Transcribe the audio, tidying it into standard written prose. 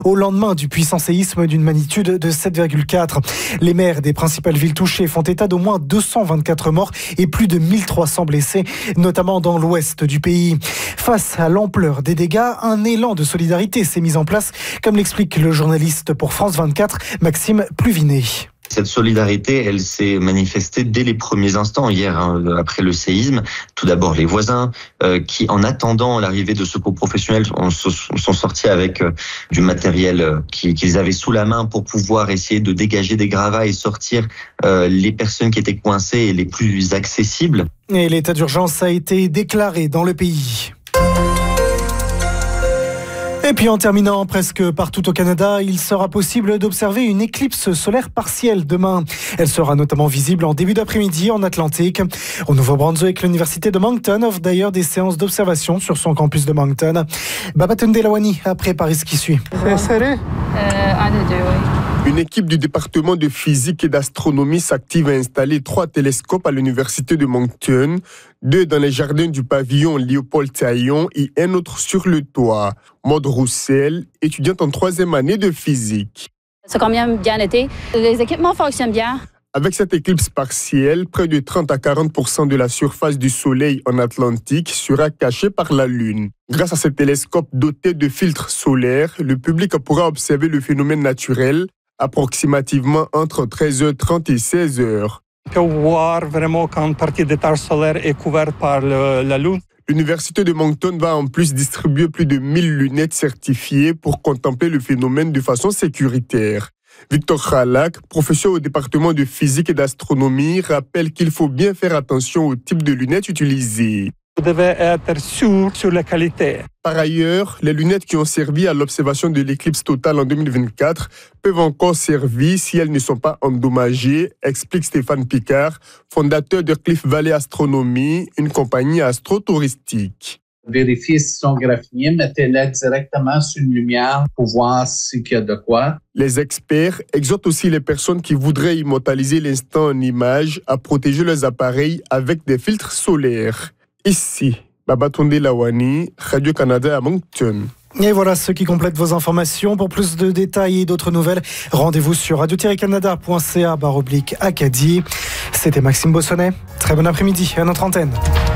au lendemain du puissant séisme d'une magnitude de 7,4. Les maires des principales villes touchées font état d'au moins 224 morts et plus de 1300 blessés, notamment dans l'ouest du pays. Face à l'ampleur des dégâts, un élan de solidarité s'est mis en place, comme l'explique le journaliste pour France 24, Maxime Pluvinet. Cette solidarité, elle s'est manifestée dès les premiers instants hier, après le séisme. Tout d'abord, les voisins qui, en attendant l'arrivée de secours professionnels, sont sortis avec du matériel qu'ils avaient sous la main pour pouvoir essayer de dégager des gravats et sortir les personnes qui étaient coincées et les plus accessibles. Et l'état d'urgence a été déclaré dans le pays. Et puis en terminant, presque partout au Canada, il sera possible d'observer une éclipse solaire partielle demain. Elle sera notamment visible en début d'après-midi en Atlantique. Au Nouveau-Brunswick, l'université de Moncton offre d'ailleurs des séances d'observation sur son campus de Moncton. Babatunde Lawani a préparé ce qui suit. C'est serré? Un des deux, oui. Une équipe du département de physique et d'astronomie s'active à installer 3 télescopes à l'université de Moncton, 2 dans les jardins du pavillon Léopold-Taillon et un autre sur le toit. Maude Roussel, étudiante en 3e année de physique. Ça a quand même bien été. Les équipements fonctionnent bien. Avec cette éclipse partielle, près de 30 à 40% de la surface du Soleil en Atlantique sera cachée par la Lune. Grâce à ces télescopes dotés de filtres solaires, le public pourra observer le phénomène naturel approximativement entre 13h30 et 16h. On peut voir vraiment quand une partie des taches solaires est couverte par la Lune. L'université de Moncton va en plus distribuer plus de 1000 lunettes certifiées pour contempler le phénomène de façon sécuritaire. Victor Khalak, professeur au département de physique et d'astronomie, rappelle qu'il faut bien faire attention au type de lunettes utilisées. Vous devez être sûr sur la qualité. Par ailleurs, les lunettes qui ont servi à l'observation de l'éclipse totale en 2024 peuvent encore servir si elles ne sont pas endommagées, explique Stéphane Picard, fondateur de Cliff Valley Astronomy, une compagnie astro-touristique. Vérifiez si sont graphiés, mettez-les directement sur une lumière pour voir s'il y a de quoi. Les experts exhortent aussi les personnes qui voudraient immortaliser l'instant en image à protéger leurs appareils avec des filtres solaires. Ici, Babatunde Lawani, Radio-Canada à Moncton. Et voilà ce qui complète vos informations. Pour plus de détails et d'autres nouvelles, rendez-vous sur radio-canada.ca/Acadie. C'était Maxime Bossonnet. Très bon après-midi à notre antenne.